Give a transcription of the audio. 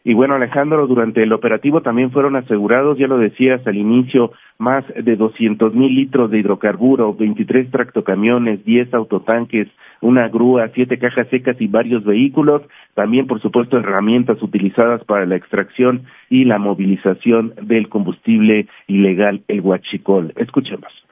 Y bueno, Alejandro, durante el operativo también fueron asegurados, ya lo decías al inicio, más de 200,000 litros de hidrocarburos, 23 tractocamiones, 10 autotanques, una grúa, 7 cajas secas y varios vehículos. También, por supuesto, herramientas utilizadas para la extracción y la movilización del combustible ilegal, el huachicol. Escuchemos.